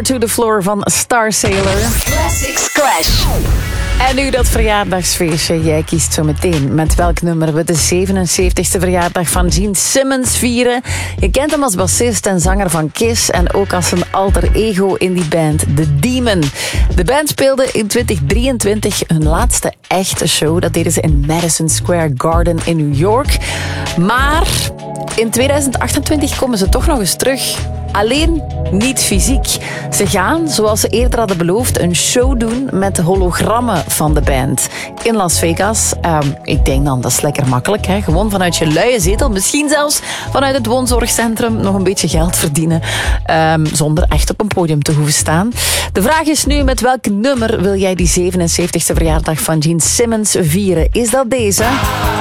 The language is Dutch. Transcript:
Four to the Floor van Star Sailor. Classics Clash. En nu dat verjaardagsfeestje. Jij kiest zo meteen met welk nummer we de 77ste verjaardag van Gene Simmons vieren. Je kent hem als bassist en zanger van Kiss en ook als een alter ego in die band, The Demon. De band speelde in 2023 hun laatste echte show. Dat deden ze in Madison Square Garden in New York. Maar in 2028 komen ze toch nog eens terug. Alleen niet fysiek. Ze gaan, zoals ze eerder hadden beloofd, een show doen met hologrammen van de band in Las Vegas. Ik denk dan, dat is lekker makkelijk. Hè? Gewoon vanuit je luie zetel, misschien zelfs vanuit het woonzorgcentrum, nog een beetje geld verdienen. Zonder echt op een podium te hoeven staan. De vraag is nu, met welk nummer wil jij die 77ste verjaardag van Gene Simmons vieren? Is dat deze?